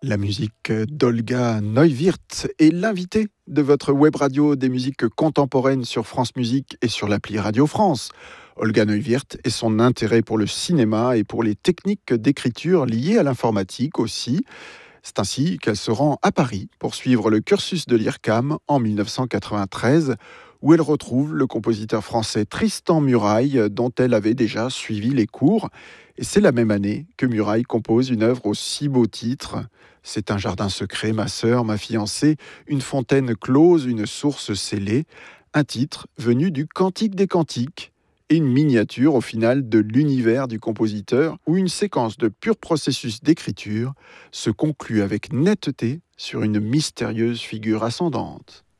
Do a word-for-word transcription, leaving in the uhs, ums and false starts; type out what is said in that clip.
La musique d'Olga Neuwirth est l'invitée de votre web radio des musiques contemporaines sur France Musique et sur l'appli Radio France. Olga Neuwirth et son intérêt pour le cinéma et pour les techniques d'écriture liées à l'informatique aussi. C'est ainsi qu'elle se rend à Paris pour suivre le cursus de l'I R C A M en dix-neuf cent quatre-vingt-treize, où elle retrouve le compositeur français Tristan Murail, dont elle avait déjà suivi les cours. Et c'est la même année que Murail compose une œuvre au si beau titre. C'est un jardin secret, ma sœur, ma fiancée, une fontaine close, une source scellée. Un titre venu du Cantique des Cantiques et une miniature au final de l'univers du compositeur où une séquence de pur processus d'écriture se conclut avec netteté sur une mystérieuse figure ascendante.